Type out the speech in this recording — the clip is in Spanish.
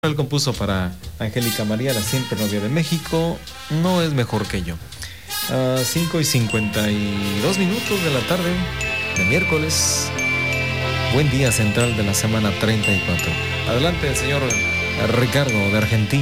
Él compuso para Angélica María, la siempre novia de México. No es mejor que yo. 5:52 de la tarde de miércoles. Buen día central de la semana 34. Adelante, señor Ricardo de Argentina.